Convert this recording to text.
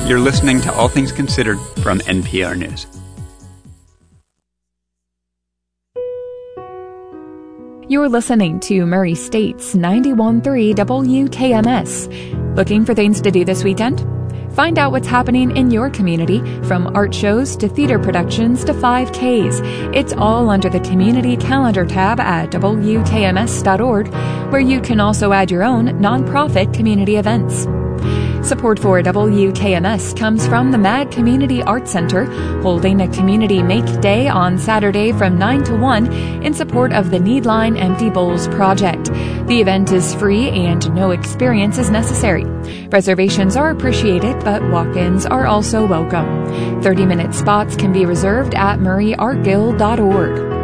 You're listening to All Things Considered from NPR News. You're listening to Murray State's 91.3 WKMS. Looking for things to do this weekend? Find out what's happening in your community, from art shows to theater productions to 5Ks. It's all under the Community Calendar tab at WKMS.org, where you can also add your own nonprofit community events. Support for WKMS comes from the MAD Community Arts Center, holding a Community Make Day on Saturday from 9 to 1 in support of the Needline Empty Bowls project. The event is free and no experience is necessary. Reservations are appreciated, but walk-ins are also welcome. 30-minute spots can be reserved at murrayartguild.org.